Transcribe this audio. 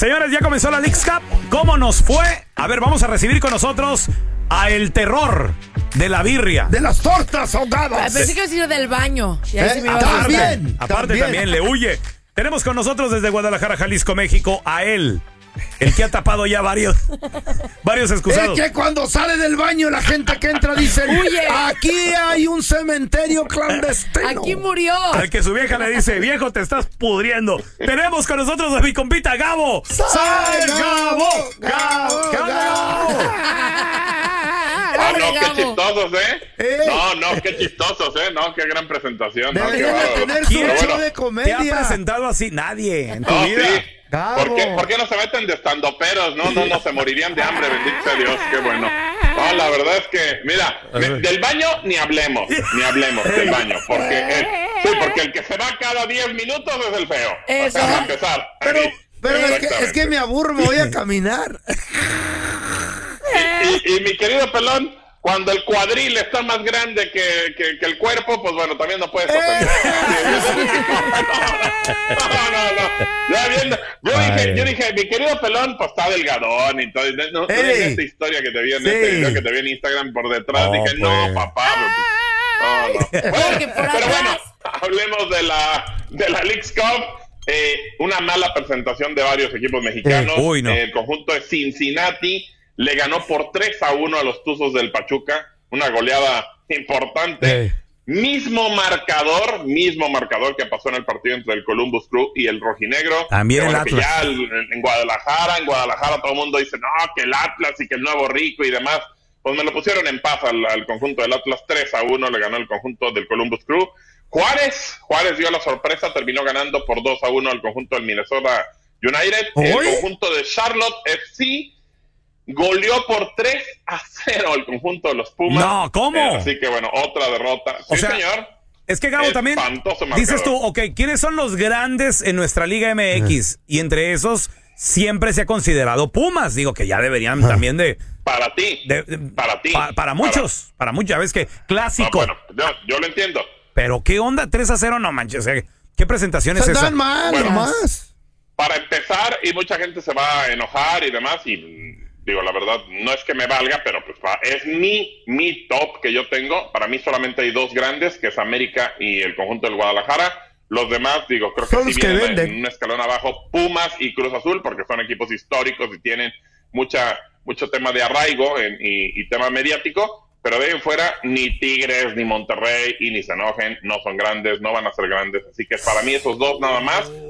Señores, ya comenzó la Leagues Cup. ¿Cómo nos fue? A ver, vamos a recibir con nosotros a el terror de la birria. De las tortas ahogadas. Pensé que iba a decir del baño. Y ahí sí me iba a También. Aparte también le huye. Tenemos con nosotros desde Guadalajara, Jalisco, México, a él. El que ha tapado ya varios excusados. Es que cuando sale del baño la gente que entra dice, Huye. aquí hay un cementerio clandestino. Aquí murió. Al que su vieja le dice, viejo, te estás pudriendo. Tenemos con nosotros a mi compita Gabo. ¡Sal, Gabo! ¡Gabo! ¡Gabo! Ah, no, Gabo. qué chistosos, ¿Eh? No, qué chistosos, no, qué gran presentación. No, qué Deberían de bárbaro. tener su ¿Quién show de ¿Te ha comedia. presentado así? Nadie en tu No, vida. sí. Gabo. ¿Por qué no se meten de estandoperos? No, se morirían de hambre, bendito sea Dios, qué bueno. No, la verdad es que, mira, del baño ni hablemos del baño, porque el que se va cada 10 minutos es el feo. Eso. O sea, para empezar. Pero es que Exactamente. me aburro, me voy a caminar. Y mi querido pelón, cuando el cuadril está más grande que el cuerpo, pues bueno, también no puedes ofender. No. Yo dije, mi querido pelón, pues está delgadón y todo. No Ey. esta historia que te vi en Sí. este video que te vi en Instagram por detrás. No, Dije, pues. no, papá. No. Porque por Pero bueno, atrás. hablemos de la Leagues Cup. Una mala presentación de varios equipos mexicanos. Uy, no. El conjunto de Cincinnati le ganó por 3-1 a los Tuzos del Pachuca. Una goleada importante. Mismo marcador que pasó en el partido entre el Columbus Crew y el Rojinegro. También Que el bueno, que Atlas. ya en Guadalajara todo el mundo dice, no, que el Atlas y que el Nuevo Rico y demás. Pues me lo pusieron en paz al conjunto del Atlas. 3-1 le ganó el conjunto del Columbus Crew. Juárez dio la sorpresa, terminó ganando por 2-1 al conjunto del Minnesota United. El conjunto de Charlotte FC goleó por 3-0 al conjunto de los Pumas. No, ¿cómo? Así que bueno, otra derrota. O Sí, sea, señor. Es que Gabo también, Espantoso marcador. dices tú, ok, ¿quiénes son los grandes en nuestra Liga MX? Y entre esos siempre se ha considerado Pumas. Digo que ya deberían también de... Para ti. Para ti. Para muchos, ya ves que clásico. No, bueno, yo lo entiendo. Pero ¿qué onda? 3-0, no manches. ¿Qué presentación es Se esa? dan mal, Bueno. nomás. Para empezar, y mucha gente se va a enojar y demás, y digo, la verdad, no es que me valga, pero pues es mi top que yo tengo. Para mí solamente hay dos grandes, que es América y el conjunto del Guadalajara. Los demás, digo, creo que Son sí los que vienen venden. en un escalón abajo, Pumas y Cruz Azul, porque son equipos históricos y tienen mucho tema de arraigo y tema mediático. Pero de ahí en fuera, ni Tigres, ni Monterrey, y ni se enojen, no son grandes, no van a ser grandes. Así que para mí esos dos nada más.